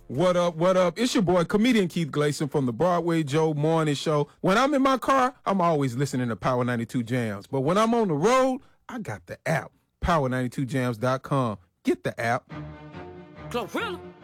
What up, what up? It's your boy, comedian Keith Gleason from the Broadway Joe Morning Show. When I'm in my car, I'm always listening to Power 92 Jams. But when I'm on the road, I got the app, power92jams.com. Get the app. Glorilla.